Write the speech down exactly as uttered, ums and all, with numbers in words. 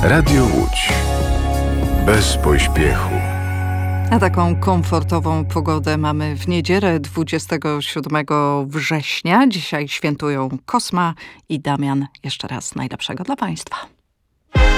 Radio Łódź. Bez pośpiechu. A taką komfortową pogodę mamy w niedzielę dwudziestego siódmego września. Dzisiaj świętują Kosma i Damian. Jeszcze raz najlepszego dla Państwa.